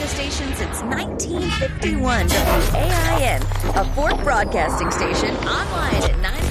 station since 1951, WAIN, a Fort broadcasting station, online at 9